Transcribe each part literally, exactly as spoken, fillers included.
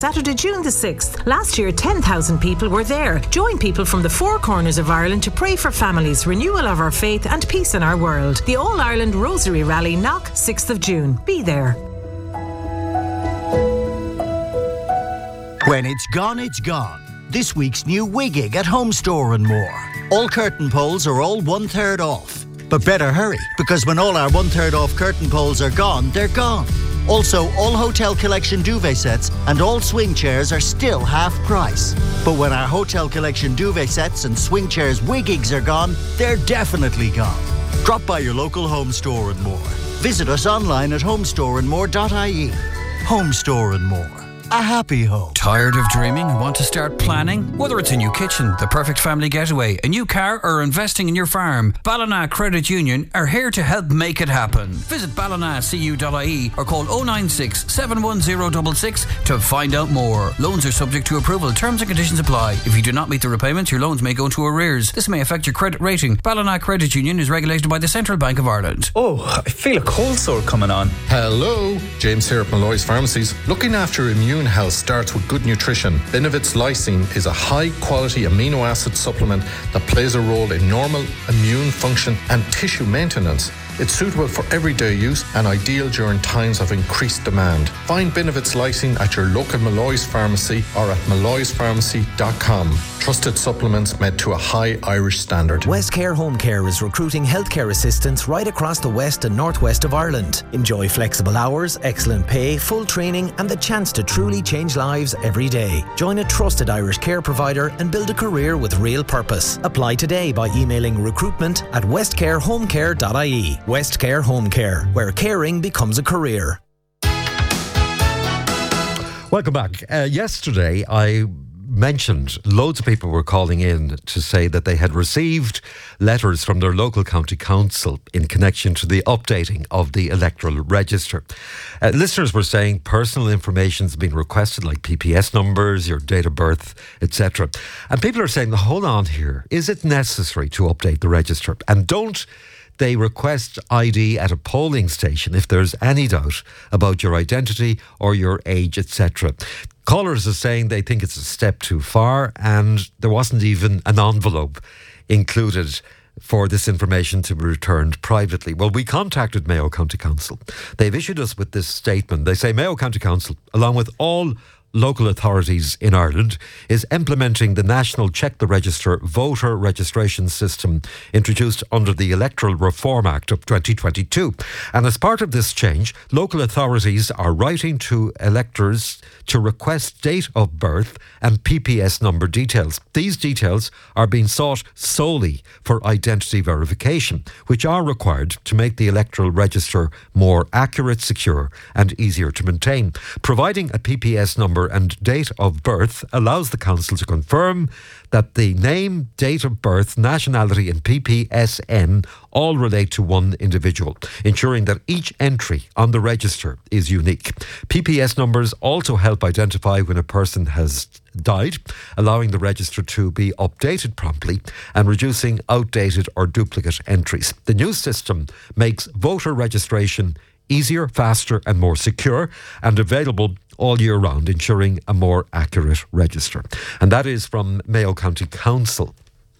Saturday, June the sixth. Last year, ten thousand people were there. Join people from the four corners of Ireland to pray for families, renewal of our faith and peace in our world. The All-Ireland Rosary Rally, Knock, sixth of June. Be there. When it's gone, it's gone. This week's new Wiggig at Home Store and More. All curtain poles are all one-third off. But better hurry, because when all our one-third off curtain poles are gone, they're gone. Also, all Hotel Collection duvet sets and all swing chairs are still half price. But when our Hotel Collection duvet sets and swing chairs Wiggigs are gone, they're definitely gone. Drop by your local Home Store and More. Visit us online at homestore and more dot I E. Home Store and More. A happy home. Tired of dreaming and want to start planning? Whether it's a new kitchen, the perfect family getaway, a new car, or investing in your farm, Ballina Credit Union are here to help make it happen. Visit ballina c u dot I E or call oh nine six, seven one oh six six to find out more. Loans are subject to approval. Terms and conditions apply. If you do not meet the repayments, your loans may go into arrears. This may affect your credit rating. Ballina Credit Union is regulated by the Central Bank of Ireland. Oh, I feel a cold sore coming on. Hello, James here at Malloy's Pharmacies. Looking after immune health starts with good nutrition. Benevit's lysine is a high-quality amino acid supplement that plays a role in normal immune function and tissue maintenance. It's suitable for everyday use and ideal during times of increased demand. Find Benevit's lysine at your local Malloy's pharmacy or at malloys pharmacy dot com. Trusted supplements made to a high Irish standard. Westcare Home Care is recruiting healthcare assistants right across the west and northwest of Ireland. Enjoy flexible hours, excellent pay, full training and the chance to truly change lives every day. Join a trusted Irish care provider and build a career with real purpose. Apply today by emailing recruitment at westcare home care dot I E. Westcare Home Care, where caring becomes a career. Welcome back. Uh, yesterday, I mentioned loads of people were calling in to say that they had received letters from their local county council in connection to the updating of the electoral register. Uh, listeners were saying personal information has been requested, like P P S numbers, your date of birth, et cetera. And people are saying, hold on here, is it necessary to update the register? And don't they request I D at a polling station if there's any doubt about your identity or your age, et cetera. Callers are saying they think it's a step too far and there wasn't even an envelope included for this information to be returned privately. Well, we contacted Mayo County Council. They've issued us with this statement. They say Mayo County Council, along with all local authorities in Ireland, is implementing the National Check the Register voter registration system introduced under the Electoral Reform Act of twenty twenty-two. And as part of this change, local authorities are writing to electors to request date of birth and P P S number details. These details are being sought solely for identity verification, which are required to make the electoral register more accurate, secure and easier to maintain. Providing a P P S number and date of birth allows the council to confirm that the name, date of birth, nationality and P P S N all relate to one individual, ensuring that each entry on the register is unique. P P S numbers also help identify when a person has died, allowing the register to be updated promptly and reducing outdated or duplicate entries. The new system makes voter registration easier, faster and more secure and available all year round, ensuring a more accurate register. And that is from Mayo County Council.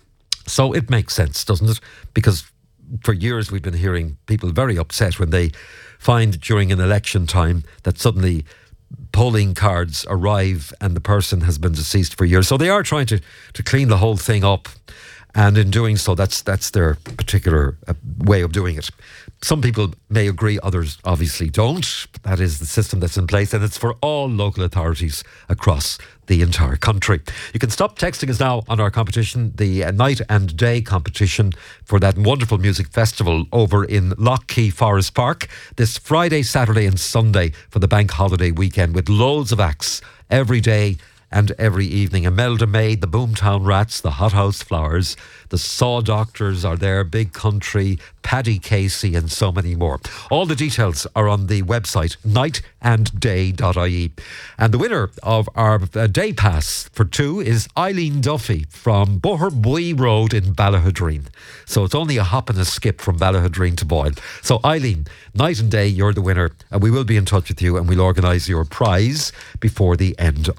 So it makes sense, doesn't it? Because for years we've been hearing people very upset when they find during an election time that suddenly polling cards arrive and the person has been deceased for years. So they are trying to, to clean the whole thing up. And in doing so, that's that's their particular uh, way of doing it. Some people may agree, others obviously don't. That is the system that's in place, and it's for all local authorities across the entire country. You can stop texting us now on our competition, the Night and Day competition for that wonderful music festival over in Lochkey Forest Park this Friday, Saturday and Sunday for the bank holiday weekend with loads of acts every day and every evening. Imelda May, the Boomtown Rats, the Hothouse Flowers, the Saw Doctors are there, Big Country, Paddy Casey, and so many more. All the details are on the website night and day dot I E. And the winner of our uh, day pass for two is Eileen Duffy from Boherbue Road in Ballahadreen. So it's only a hop and a skip from Ballahadreen to Boyle. So Eileen, night and day, you're the winner, and we will be in touch with you and we'll organise your prize before the end